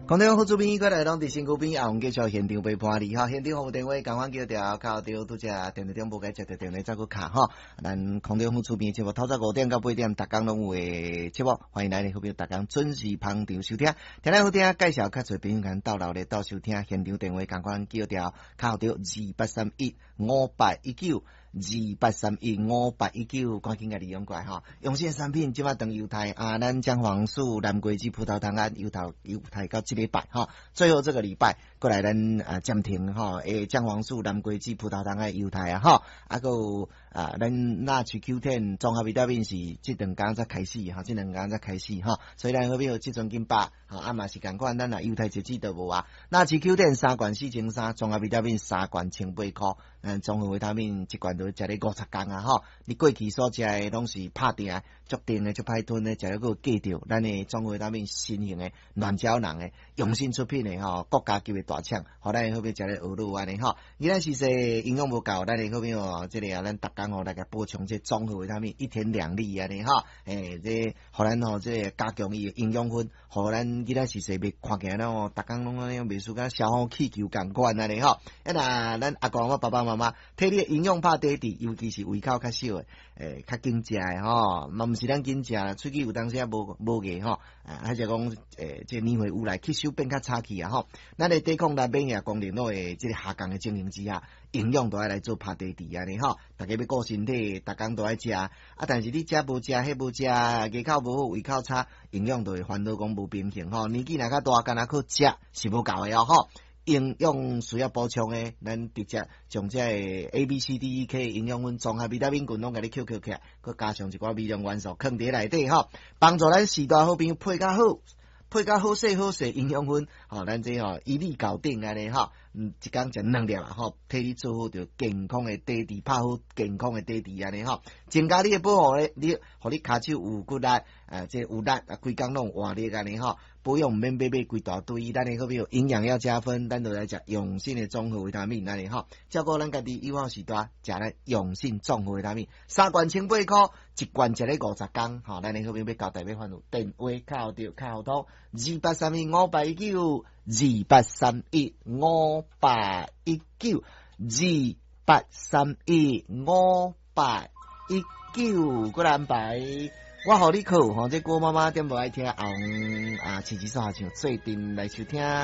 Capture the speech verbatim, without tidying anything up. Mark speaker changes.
Speaker 1: 广东好主编过来拢伫身躯边，啊，我们继续现场陪伴你哈。现场服务电话赶快叫掉，靠掉拄只电话中无该接到电话再去卡哈。咱广东好主编节目透早五点到八点，逐工拢有诶节目，欢迎来咧好朋友逐工准时捧场收听。听来好听，介绍较侪朋友间到楼咧到收听，现场电话赶快叫掉，靠掉二八三一五八一九。二八三一五八一九，赶紧甲利用过来哈！用心产品即马等犹太啊，咱姜黄素、蓝桂枝、葡萄糖胺、犹太犹太到即礼拜哈，最后这个礼拜过来咱啊暂停哈，诶姜黄素、蓝桂枝、葡萄糖胺、犹太啊哈，啊个啊咱纳曲 Q 十 综合维他命是即两工才开始哈，即两工才开始哈，所以咱好比有即阵金巴哈，啊嘛是共款，咱啊犹太节制都无啊，纳曲 Q 十 三罐四千三，综合维他命三罐千八箍，咱综合维他命一罐。都食咧五十工啊吼！你过去所食诶拢是拍定诶，足定诶，足歹吞诶，食了个记着，咱诶综合咱们新型诶软胶囊诶，用心出品诶吼，国家级诶大厂，互咱好边食咧学路安尼吼。伊咱是说营养无够，咱诶好边哦，即个啊，咱逐工吼来个补充这综合维他命，一天两粒安尼吼。诶，这互咱吼即个加强伊诶营养分，互咱伊咱是说袂看起来咯，逐工拢安尼袂输甲消耗气球共款安尼吼。啊那咱阿公阿爸爸妈妈摕你诶营养拍底。尤其是胃口较小诶，诶，较紧食诶吼，嘛毋是咱紧食啦，喙齿有当时啊无无个吼，啊，还是讲诶，即年岁有来吸收变较差去啊吼，咱诶抵抗力免疫功能都会即个下降诶情形之下，营养都爱来做拍底底安尼吼，大家要顾身体，逐工都爱食，啊，但是你食无食，迄无食，牙口无好，胃口差，营养都会烦恼讲无平衡吼，年纪若较大，干若去食是无够诶哦吼。营养需要补充诶，咱直接将这 A B C D E K 营养分综合维他命群拢甲你 Q Q 起来，佮加上一寡微量元素放伫内底吼，帮助咱时代好朋友配较好，配较好势好势营养分，吼、哦，咱这吼一粒搞定安尼吼，嗯，一工食两粒啦吼，替你做好着健康诶底底，拍好健康诶底底安尼吼，增加你诶保护咧，你互你骹手有骨力，啊，这有力啊，规工拢活力安尼吼。保养毋免买买规大堆，咱诶好比如营养要加分，咱就来食用心诶综合维他命安尼吼，照顾咱家己以后时代食咧用心综合维他命，三罐千八箍，一罐食咧五十工，吼，咱诶好比要交代要番有电话靠着靠通二八三一五八一九二八三一五八一九二八三一五八一九，过来安排。我互你靠，吼，这郭妈妈点无爱听，红啊，琪琪说好像最近来收听。